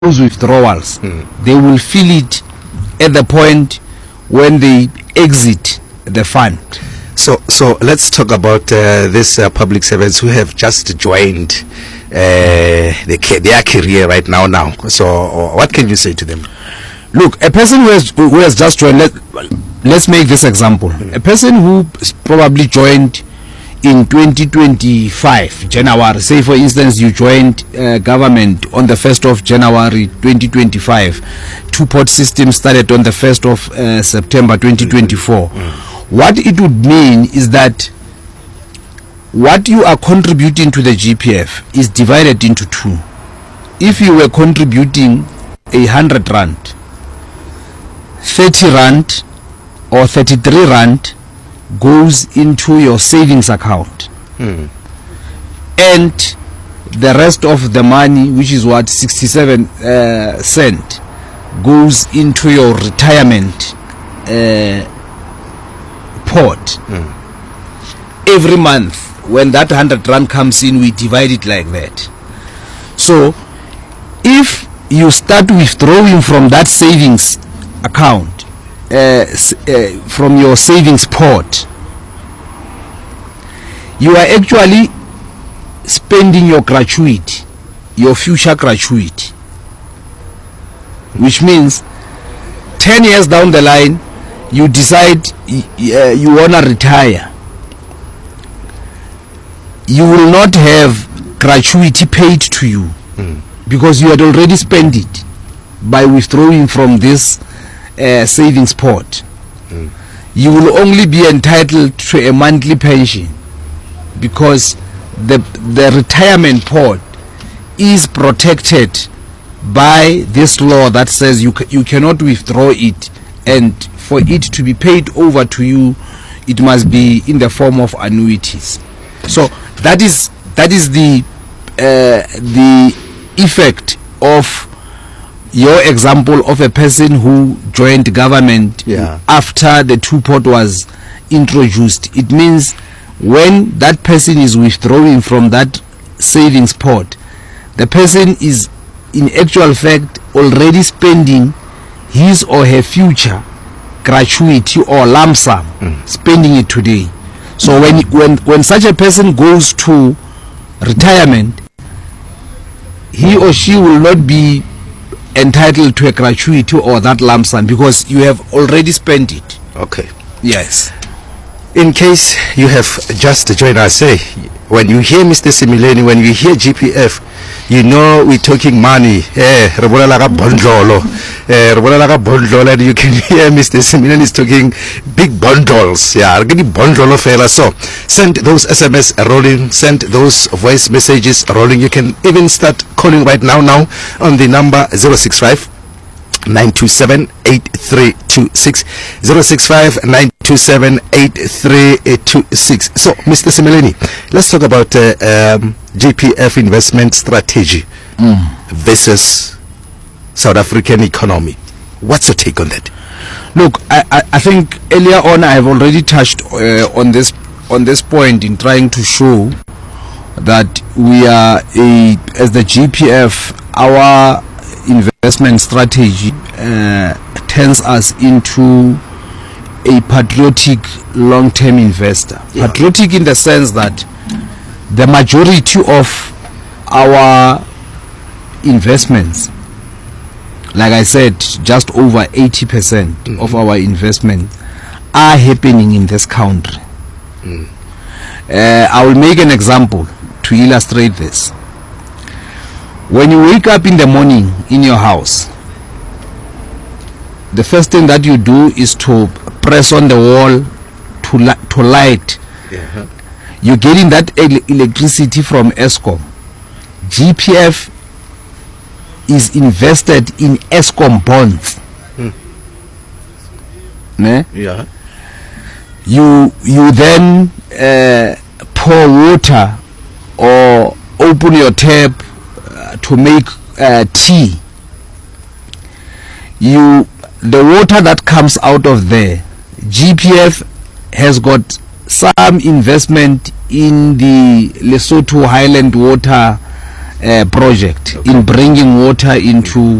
those withdrawals, they will feel it at the point when they exit the fund. So let's talk about these public servants who have just joined their career right now. So what can you say to them? Look, a person who has just joined, let's make this example. A person who probably joined in 2025 January, say for instance you joined government on the 1st of January 2025, two-pot system started on the 1st of September 2024. What it would mean is that what you are contributing to the GPF is divided into two. If you were contributing 100 rand, 30 rand or 33 rand goes into your savings account, and the rest of the money, which is what 67 cent, goes into your retirement pot. Every month when that 100 rand comes in, we divide it like that. So if you start withdrawing from that savings account, from your savings pot, you are actually spending your gratuity, your future gratuity, which means 10 years down the line you decide you want to retire, you will not have gratuity paid to you because you had already spent it by withdrawing from this savings pot. You will only be entitled to a monthly pension because the retirement pot is protected by this law that says you cannot withdraw it, and for it to be paid over to you it must be in the form of annuities. So that is the effect of your example of a person who joined government after the two-pot was introduced. It means when that person is withdrawing from that savings pot, the person is in actual fact already spending his or her future gratuity or lump sum, spending it today. So when such a person goes to retirement, he or she will not be entitled to a gratuity or that lump sum because you have already spent it. Okay. Yes. In case you have just joined us, when you hear Mr. Simileni, when you hear GPF, you know we're talking money. And you can hear Mr. Simileni is talking big bundles. So send those SMS rolling, send those voice messages rolling. You can even start calling right now on the number 065 927 8326 065 927 8326. So Mr. Simileni, let's talk about GPF investment strategy versus South African economy. What's your take on that? Look, I think earlier on I have already touched on this point in trying to show that we are as the GPF, our investment strategy turns us into a patriotic long-term investor. Patriotic in the sense that the majority of our investments, like I said, just over 80% of our investments are happening in this country. I will make an example to illustrate this. When you wake up in the morning in your house, the first thing that you do is to press on the wall to light. You're getting that electricity from Eskom. GPF is invested in Eskom bonds. You then pour water or open your tap to make tea. The water that comes out of there, GPF has got some investment in the Lesotho Highland Water project in bringing water into